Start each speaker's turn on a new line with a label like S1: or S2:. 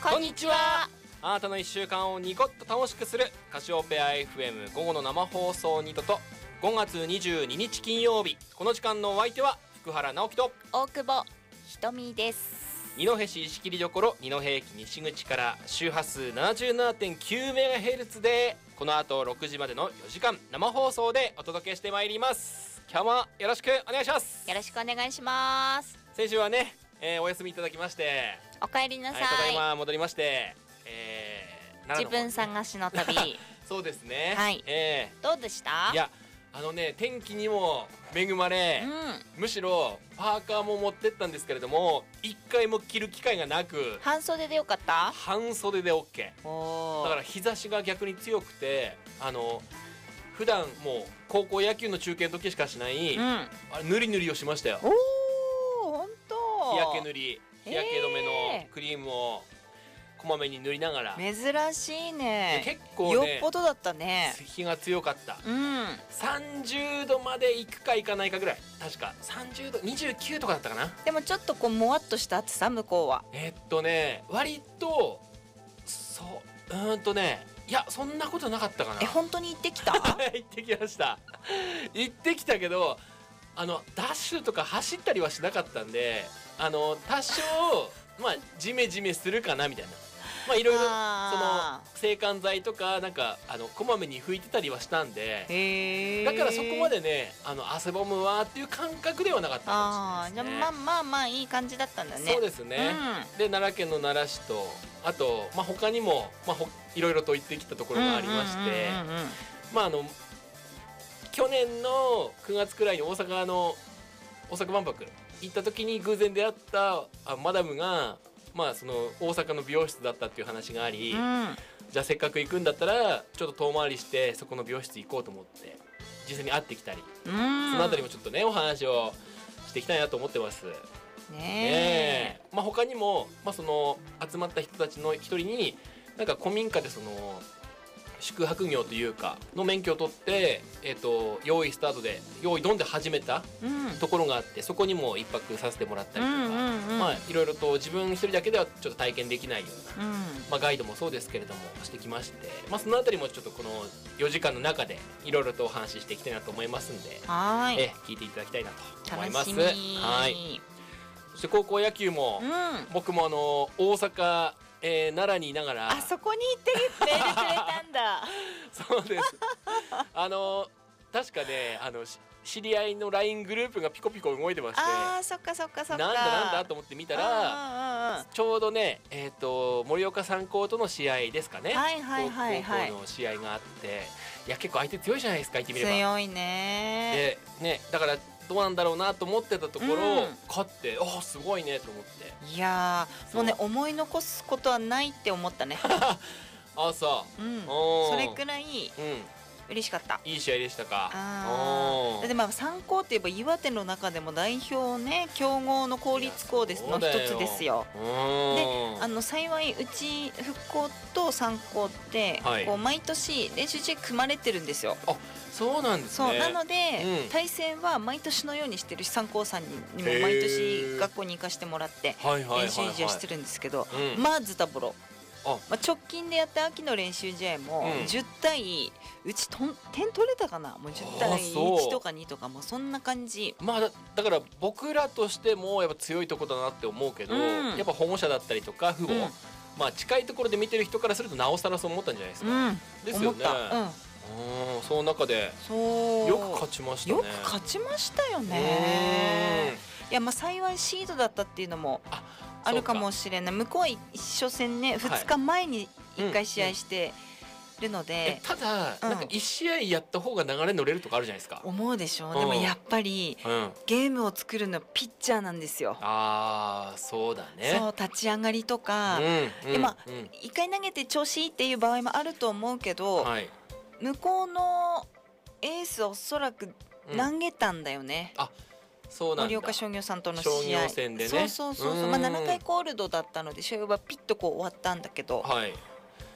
S1: こんにちは。あなたの1週間をニコッと楽しくするカシオペア FM 午後の生放送ニトと5月22日金曜日、この時間のお相手は福原直樹と
S2: 大久保ひとみです。
S1: 二戸市石切り所二戸駅西口から周波数 77.9MHz でこの後6時までの4時間生放送でお届けしてまいります。今日もよろしくお願いします。
S2: よろしくお願いします。
S1: 先週はね、お休みいただきまして
S2: お帰りなさい。
S1: ただいま戻りまして、
S2: 自分探しの旅
S1: そうですね、
S2: はい、どうでした？
S1: いや天気にも恵まれ、むしろパーカーも持ってったんですけれども一回も着る機会がなく、
S2: 半袖でよかった？
S1: 半袖で OK。 だから日差しが逆に強くて、普段もう高校野球の中継の時しかしない、あれ塗り塗りをしましたよ。
S2: 本当？
S1: 日焼け塗り、日焼け止めのクリームをこまめに塗りながら。
S2: 珍しいね。
S1: 結構ね、
S2: よっぽどだったね。
S1: 日が強かった、30度まで行くか行かないかぐらい、確か30度29とかだったかな。
S2: でもちょっとこうもわっとした暑さ、向こうは
S1: 割といやそんなことなかったかな。
S2: 本当に行ってきた？
S1: 行ってきました。行ってきたけどダッシュとか走ったりはしなかったんで、多少ジメジメするかなみたいな、いろいろその制汗剤とかこまめに拭いてたりはしたんで、だからそこまでね汗ばむわっていう感覚ではなかったかもしれないですね。
S2: じゃあいい感じだったんだね。
S1: そうですね、で奈良県の奈良市とあと、他にも、いろいろと行ってきたところがありまして、去年の9月くらいに大阪万博行った時に偶然出会ったマダムが、その大阪の美容室だったっていう話があり、じゃあせっかく行くんだったらちょっと遠回りしてそこの美容室行こうと思って実際に会ってきたり、そのあたりもちょっとねお話をしていきたいなと思ってますね。他にも、その集まった人たちの一人に古民家でその宿泊業というかの免許を取って、用意スタートで用意ドンで始めたところがあって、そこにも一泊させてもらったりとか、いろいろと自分一人だけではちょっと体験できないような、ガイドもそうですけれどもしてきまして、そのあたりもちょっとこの4時間の中でいろいろとお話ししていきたいなと思いますんで、聞いていただきたいなと思います。はい。そして高校野球も、僕も大阪奈良にいながら
S2: そこに行ってメールくれたんだ。
S1: そうです確かね知り合いの LINE グループがピコピコ動いてまして、
S2: そっか
S1: なんだと思って見たら、ちょうどね盛岡三高との試合ですかね。高校の試合があって、いや結構相手強いじゃないですか、言ってみれば。
S2: 強いね。
S1: でね、だからどうなんだろうなと思ってたところ、勝ってすごいねと思って。
S2: いやもうね、思い残すことはないって思ったね。
S1: そう、
S2: それくらい嬉しかった。
S1: いい試合でしたか。
S2: で三高っていえば岩手の中でも代表ね、強豪の公立校ですの一つですよ。で幸いうち復興と三高って、こう毎年練習試合組まれてるんですよ。
S1: そうなんですね。
S2: そうなので、対戦は毎年のようにしてるし、三高さんにも毎年学校に行かしてもらって練習試合してるんですけど、ズタボロ。直近でやった秋の練習試合も10対うち点取れたかな、もう10対1とか2とかもそんな感じ。
S1: だから僕らとしてもやっぱ強いところだなって思うけど、やっぱ保護者だったりとか父母、近いところで見てる人からするとなおさらそう思ったんじゃないですか。ですよね。その中でよく勝ちましたね。
S2: よく勝ちましたよね。いや幸いシードだったっていうのもあるかもしれない。向こうは初戦ね、2日前に1回試合してるので、
S1: ただ1試合やった方が流れ乗れるとかあるじゃないですか。
S2: 思うでしょ。でもやっぱりゲームを作るのはピッチャーなんですよ。
S1: そうだね。
S2: そう、立ち上がりとかで1回投げて調子いいっていう場合もあると思うけど、向こうのエースはおそらく投げたんだよね。盛岡商業さんとの試合、
S1: 商業戦でね。
S2: そう7回コールドだったので試合はピッと終わったんだけど、